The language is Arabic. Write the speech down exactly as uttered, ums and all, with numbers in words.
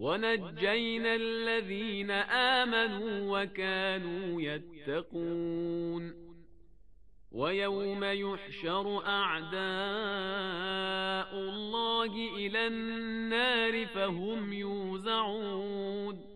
ونجينا الذين آمنوا وكانوا يتقون ويوم يحشر أعداء الله إلى النار فهم يوزعون